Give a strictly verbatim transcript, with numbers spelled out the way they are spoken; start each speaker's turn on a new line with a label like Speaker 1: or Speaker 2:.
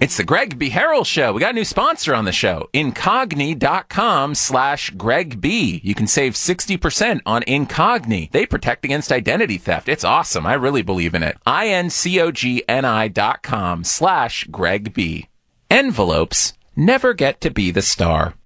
Speaker 1: It's the Greg B. Harrell Show. We got a new sponsor on the show, Incogni.com slash Greg B. You can save sixty percent on Incogni. They protect against identity theft. It's awesome. I really believe in it. I-N-C-O-G-N-I dot com slash Greg B. Envelopes never get to be the star.